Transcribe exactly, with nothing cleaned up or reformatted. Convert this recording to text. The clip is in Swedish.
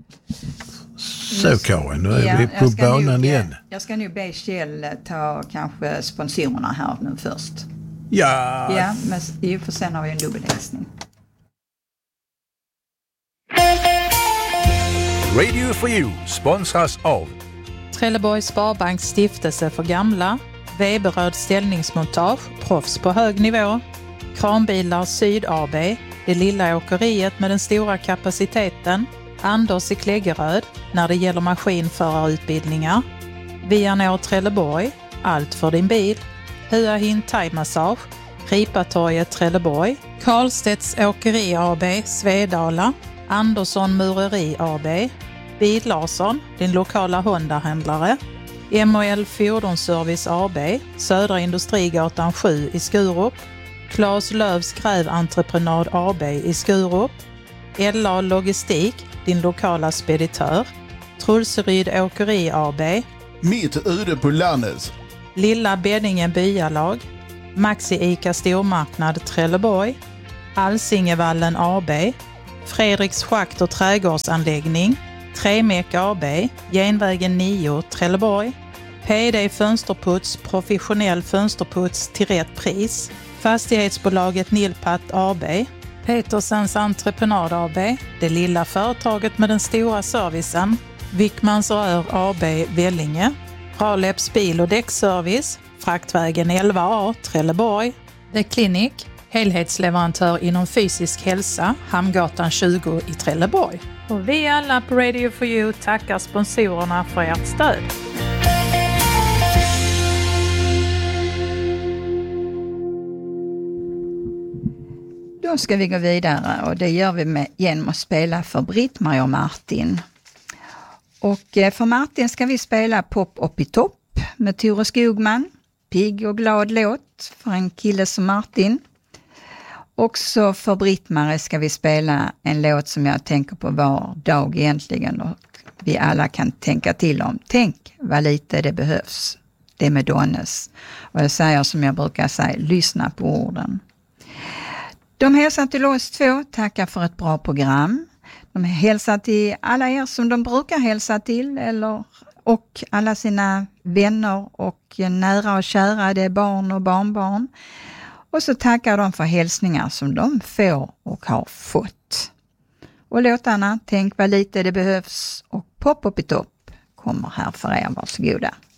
Så Karin, nu är ja, vi på banan nog, igen. Jag ska nu be Kjell ta kanske sponsorerna här nu först. Ja. Ja, men i och för sen har vi en dubbelhälsning. Radio for You sponsras av Trelleborgs Sparbanks stiftelse för gamla, Weberöd ställningsmontage, proffs på hög nivå, Kranbilar Syd A B, det lilla åkeriet med den stora kapaciteten, Anders i Kläggeröd när det gäller maskinförarutbildningar, Vianor Trelleborg, allt för din bil, Hua Hin Thai-massage, Ripatorget Trelleborg, Karlstedts Åkeri A B, Svedala, Andersson Mureri A B, Bil Larsson, din lokala Honda-händlare, M och L Fordonsservice A B, Södra Industrigatan sju i Skurup, Claes Lövs Gräventreprenad A B i Skurup, L A Logistik, din lokala speditör, Trulseryd Åkeri A B, Mitt ute på landet, Lilla Beddingen Byalag, Maxi Ica Stormarknad Trelleborg, Alsingevallen A B, Fredriks Schakt och trädgårdsanläggning, Tremek A B, Genvägen nio Trelleborg, P D Fönsterputs, professionell fönsterputs till rätt pris, Fastighetsbolaget Nilpat A B, Petersens Entreprenad A B, det lilla företaget med den stora servicen, Wickmans Rör A B Vellinge, Raleps bil- och däckservice, Fraktvägen elva A Trelleborg, The Clinic, helhetsleverantör inom fysisk hälsa, Hamngatan tjugo i Trelleborg. Och vi alla på Radio for You tackar sponsorerna för ert stöd. Då ska vi gå vidare och det gör vi med, genom att spela för Britt-Marie och Martin. Och för Martin ska vi spela Pop upp i topp med Tore Skogman. Pigg och glad låt för en kille som Martin. Också för Britt-Marie ska vi spela en låt som jag tänker på var dag egentligen och vi alla kan tänka till om. Tänk vad lite det behövs. Det med Donnes. Och jag säger som jag brukar säga, lyssna på orden. De hälsar till oss två, tackar för ett bra program. De hälsar till alla er som de brukar hälsa till eller, och alla sina vänner och nära och kära, det är barn och barnbarn. Och så tackar de för hälsningar som de får och har fått. Och låtarna, tänk vad lite det behövs och Pop upp i topp kommer här för er, varsågoda.